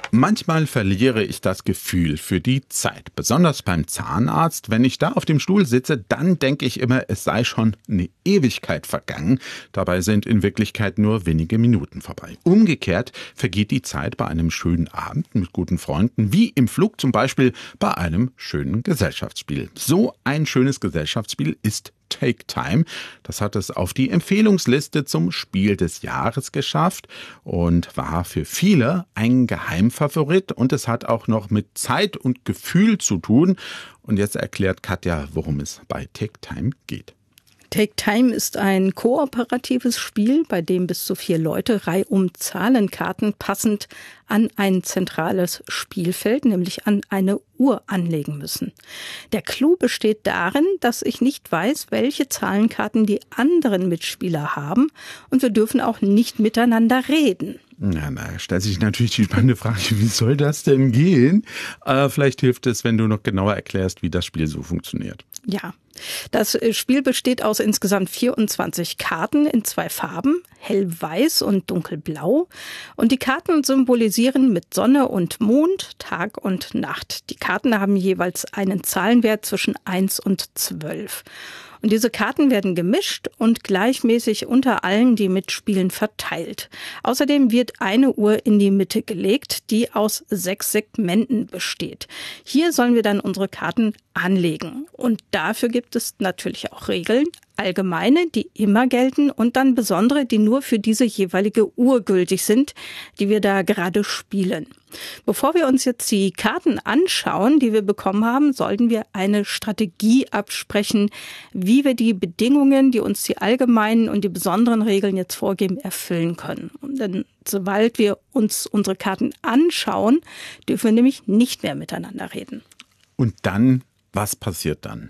Manchmal verliere ich das Gefühl für die Zeit. Besonders beim Zahnarzt. Wenn ich da auf dem Stuhl sitze, dann denke ich immer, es sei schon eine Ewigkeit vergangen. Dabei sind in Wirklichkeit nur wenige Minuten vorbei. Umgekehrt vergeht die Zeit bei einem schönen Abend mit guten Freunden, wie im Flug zum Beispiel bei einem schönen Gesellschaftsspiel. So ein schönes Gesellschaftsspiel ist Take Time. Das hat es auf die Empfehlungsliste zum Spiel des Jahres geschafft und war für viele ein Geheimfavorit. Und es hat auch noch mit Zeit und Gefühl zu tun. Und jetzt erklärt Katja, worum es bei Take Time geht. Take Time ist ein kooperatives Spiel, bei dem bis zu 4 Leute reihum Zahlenkarten passend an ein zentrales Spielfeld, nämlich an eine Uhr anlegen müssen. Der Clou besteht darin, dass ich nicht weiß, welche Zahlenkarten die anderen Mitspieler haben, und wir dürfen auch nicht miteinander reden. Ja, da stellt sich natürlich die spannende Frage, wie soll das denn gehen? Vielleicht hilft es, wenn du noch genauer erklärst, wie das Spiel so funktioniert. Ja, das Spiel besteht aus insgesamt 24 Karten in 2 Farben, hellweiß und dunkelblau. Und die Karten symbolisieren mit Sonne und Mond, Tag und Nacht. Die Karten haben jeweils einen Zahlenwert zwischen 1 und 12. Und diese Karten werden gemischt und gleichmäßig unter allen, die mitspielen, verteilt. Außerdem wird eine Uhr in die Mitte gelegt, die aus 6 Segmenten besteht. Hier sollen wir dann unsere Karten anlegen. Und dafür gibt es natürlich auch Regeln. Allgemeine, die immer gelten, und dann besondere, die nur für diese jeweilige Uhr gültig sind, die wir da gerade spielen. Bevor wir uns jetzt die Karten anschauen, die wir bekommen haben, sollten wir eine Strategie absprechen, wie wir die Bedingungen, die uns die allgemeinen und die besonderen Regeln jetzt vorgeben, erfüllen können. Denn sobald wir uns unsere Karten anschauen, dürfen wir nämlich nicht mehr miteinander reden. Und dann, was passiert dann?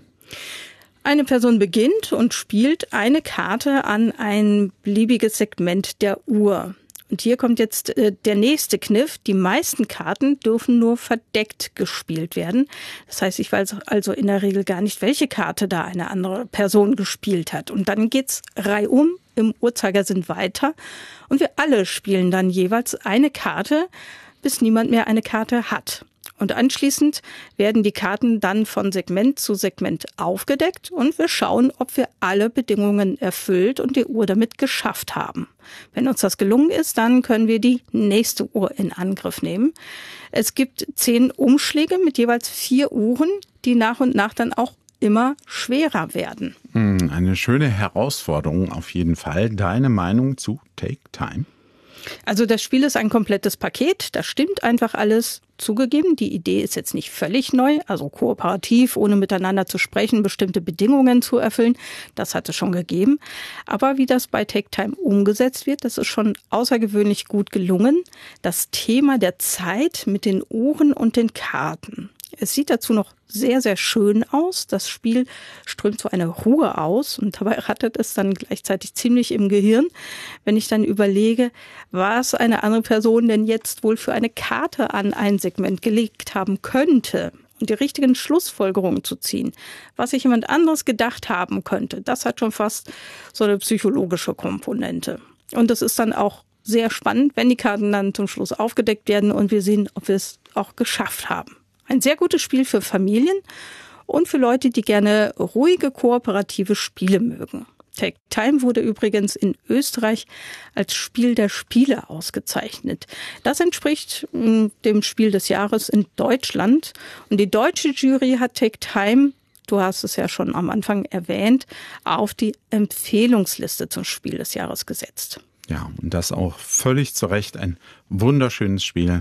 Eine Person beginnt und spielt eine Karte an ein beliebiges Segment der Uhr. Und hier kommt jetzt der nächste Kniff. Die meisten Karten dürfen nur verdeckt gespielt werden. Das heißt, ich weiß also in der Regel gar nicht, welche Karte da eine andere Person gespielt hat. Und dann geht's reihum im Uhrzeigersinn weiter. Und wir alle spielen dann jeweils eine Karte, bis niemand mehr eine Karte hat. Und anschließend werden die Karten dann von Segment zu Segment aufgedeckt und wir schauen, ob wir alle Bedingungen erfüllt und die Uhr damit geschafft haben. Wenn uns das gelungen ist, dann können wir die nächste Uhr in Angriff nehmen. Es gibt 10 Umschläge mit jeweils 4 Uhren, die nach und nach dann auch immer schwerer werden. Eine schöne Herausforderung auf jeden Fall. Deine Meinung zu Take Time? Also das Spiel ist ein komplettes Paket, da stimmt einfach alles. Zugegeben, die Idee ist jetzt nicht völlig neu, also kooperativ, ohne miteinander zu sprechen, bestimmte Bedingungen zu erfüllen, das hat es schon gegeben. Aber wie das bei Take Time umgesetzt wird, das ist schon außergewöhnlich gut gelungen. Das Thema der Zeit mit den Uhren und den Karten. Es sieht dazu noch sehr, sehr schön aus. Das Spiel strömt so eine Ruhe aus und dabei rattert es dann gleichzeitig ziemlich im Gehirn, wenn ich dann überlege, was eine andere Person denn jetzt wohl für eine Karte an ein Segment gelegt haben könnte und die richtigen Schlussfolgerungen zu ziehen. Was sich jemand anderes gedacht haben könnte, das hat schon fast so eine psychologische Komponente. Und das ist dann auch sehr spannend, wenn die Karten dann zum Schluss aufgedeckt werden und wir sehen, ob wir es auch geschafft haben. Ein sehr gutes Spiel für Familien und für Leute, die gerne ruhige, kooperative Spiele mögen. Take Time wurde übrigens in Österreich als Spiel der Spiele ausgezeichnet. Das entspricht dem Spiel des Jahres in Deutschland. Und die deutsche Jury hat Take Time, du hast es ja schon am Anfang erwähnt, auf die Empfehlungsliste zum Spiel des Jahres gesetzt. Ja, und das auch völlig zu Recht ein wunderschönes Spiel.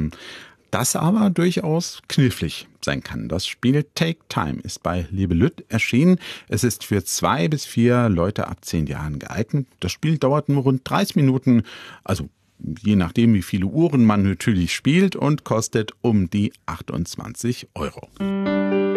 Das aber durchaus knifflig sein kann. Das Spiel Take Time ist bei Libelüt erschienen. Es ist für 2 bis 4 Leute ab 10 Jahren geeignet. Das Spiel dauert nur rund 30 Minuten, also je nachdem, wie viele Uhren man natürlich spielt, und kostet um die 28 €.